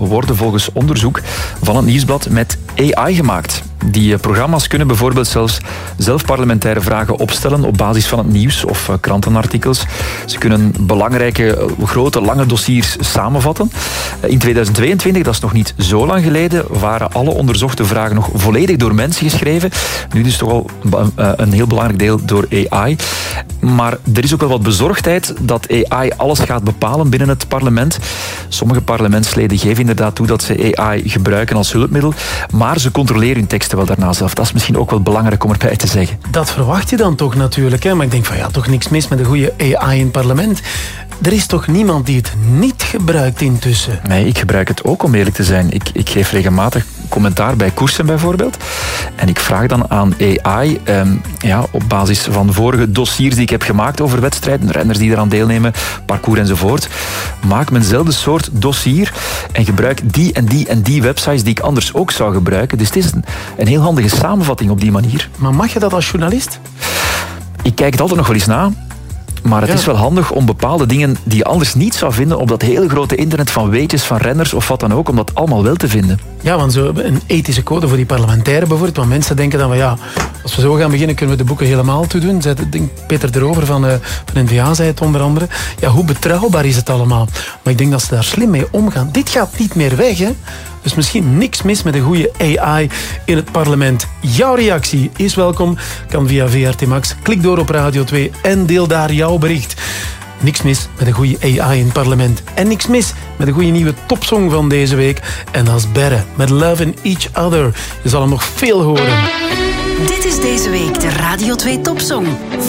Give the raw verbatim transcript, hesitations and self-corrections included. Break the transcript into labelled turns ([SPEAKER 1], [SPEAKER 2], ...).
[SPEAKER 1] worden volgens onderzoek van het Nieuwsblad met A I gemaakt. Die programma's kunnen bijvoorbeeld zelfs zelf parlementaire vragen opstellen op basis van het nieuws of krantenartikels. Ze kunnen belangrijke, grote, lange dossiers samenvatten. In tweeduizend tweeëntwintig, dat is nog niet zo lang geleden, waren alle onderzochte vragen nog volledig door mensen geschreven. Nu dus toch al een heel belangrijk deel door A I. Maar er is ook wel wat bezorgdheid dat A I alles gaat bepalen binnen het parlement. Sommige parlementsleden geven inderdaad toe dat ze A I gebruiken als hulpmiddel, maar ze controleren hun teksten wel daarna zelf. Dat is misschien ook wel belangrijk om erbij te zeggen.
[SPEAKER 2] Dat verwacht je dan toch natuurlijk, hè? Maar ik denk van ja, toch niks mis met een goede A I in het parlement. Er is toch niemand die het niet gebruikt intussen?
[SPEAKER 1] Nee, ik gebruik het ook om eerlijk te zijn. Ik, ik geef regelmatig commentaar bij koersen bijvoorbeeld. En ik vraag dan aan A I, eh, ja, op basis van vorige dossiers die ik heb gemaakt over wedstrijden, renners die eraan deelnemen, parcours enzovoort, maak me eenzelfde soort dossier en gebruik die en die en die websites die ik anders ook zou gebruiken. Dus het is een, een heel handige samenvatting op die manier.
[SPEAKER 2] Maar mag je dat als journalist?
[SPEAKER 1] Ik kijk het altijd nog wel eens na. Maar het
[SPEAKER 2] ja.
[SPEAKER 1] is wel handig om bepaalde dingen die je anders niet zou vinden op dat hele grote internet van weetjes, van renners of wat dan ook, om dat allemaal wel te vinden.
[SPEAKER 2] Ja, want zo een ethische code voor die parlementairen bijvoorbeeld. Want mensen denken dan van ja, als we zo gaan beginnen kunnen we de boeken helemaal toedoen. Peter de Rover van, uh, van N V A zei het onder andere. Ja, hoe betrouwbaar is het allemaal? Maar ik denk dat ze daar slim mee omgaan. Dit gaat niet meer weg, hè? Dus misschien niks mis met een goede A I in het parlement. Jouw reactie is welkom. Kan via V R T Max. Klik door op Radio twee en deel daar jouw bericht. Niks mis met een goede A I in het parlement. En niks mis met een goede nieuwe topsong van deze week. En dat is Berre met Love in Each Other. Je zal hem nog veel horen.
[SPEAKER 3] Dit is deze week de Radio twee Topsong.